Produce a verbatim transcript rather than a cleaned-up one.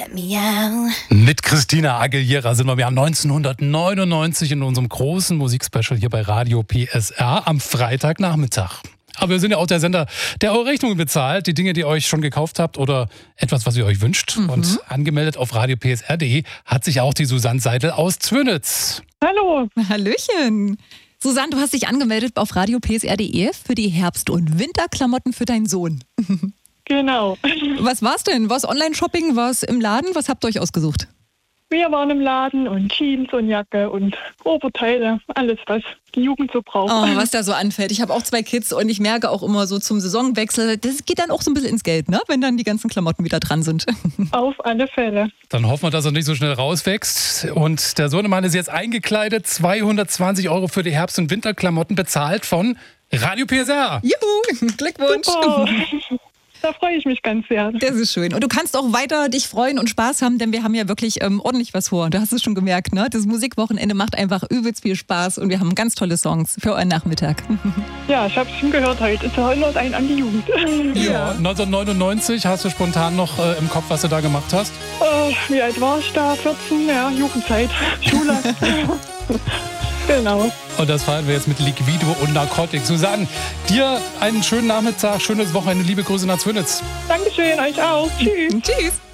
Miau. Mit Christina Aguilera sind wir im Jahr neunzehnhundertneunundneunzig in unserem großen Musikspecial hier bei Radio P S R am Freitagnachmittag. Aber wir sind ja auch der Sender, der eure Rechnungen bezahlt, die Dinge, die ihr euch schon gekauft habt oder etwas, was ihr euch wünscht. Mhm. Und angemeldet auf radio p s r punkt d e hat sich auch die Susanne Seidel aus Zwönitz. Hallo. Hallöchen. Susanne, du hast dich angemeldet auf radio p s r punkt d e für die Herbst- und Winterklamotten für deinen Sohn. Genau. Was war's denn? War's Online-Shopping? War's im Laden? Was habt ihr euch ausgesucht? Wir waren im Laden und Jeans und Jacke und Oberteile, alles, was die Jugend so braucht. Oh, was da so anfällt. Ich habe auch zwei Kids und ich merke auch immer so zum Saisonwechsel, das geht dann auch so ein bisschen ins Geld, ne? Wenn dann die ganzen Klamotten wieder dran sind. Auf alle Fälle. Dann hoffen wir, dass er nicht so schnell rauswächst. Und der Sohnemann ist jetzt eingekleidet, zweihundertzwanzig Euro für die Herbst- und Winterklamotten bezahlt von Radio P S R. Juhu, Glückwunsch. Super. Da freue ich mich ganz sehr. Das ist schön. Und du kannst auch weiter dich freuen und Spaß haben, denn wir haben ja wirklich ähm, ordentlich was vor. Du hast es schon gemerkt, ne? Das Musikwochenende macht einfach übelst viel Spaß und wir haben ganz tolle Songs für euren Nachmittag. Ja, ich habe es schon gehört heute. Es erinnert einen an die Jugend. Ja, neunzehnhundertneunundneunzig, hast du spontan noch äh, im Kopf, was du da gemacht hast? Äh, wie alt war ich da? vierzehn, ja, Jugendzeit, Schule. Genau. Und das feiern wir jetzt mit Liquido und Narcotic. Susanne, dir einen schönen Nachmittag, schönes Wochenende, liebe Grüße nach Zwönitz. Dankeschön, euch auch. Tschüss. Tschüss.